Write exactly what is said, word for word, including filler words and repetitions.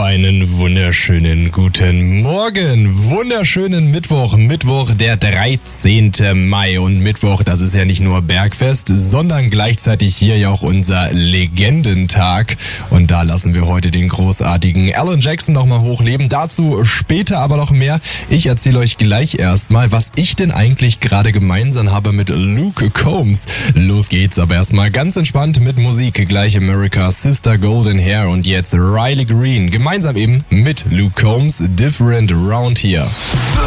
Einen wunderschönen guten Morgen, wunderschönen Mittwoch, Mittwoch der dreizehnten Mai und Mittwoch, das ist ja nicht nur Bergfest, sondern gleichzeitig hier ja auch unser Legendentag und da lassen wir heute den großartigen Alan Jackson nochmal hochleben, dazu später aber noch mehr. Ich erzähle euch gleich erstmal, was ich denn eigentlich gerade gemeinsam habe mit Luke Combs. Los geht's aber erstmal ganz entspannt mit Musik, gleich America, Sister Golden Hair und jetzt Riley Green, gemeinsam eben mit Luke Combs, Different Round Here.